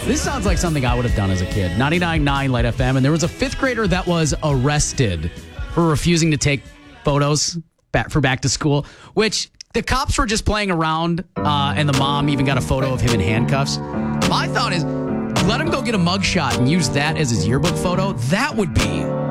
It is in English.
This sounds like something I would have done as a kid. 99.9 Light FM, and there was a fifth grader that was arrested for refusing to take photos for back to school, which the cops were just playing around, and the mom even got a photo of him in handcuffs. My thought is, let him go get a mugshot and use that as his yearbook photo. That would be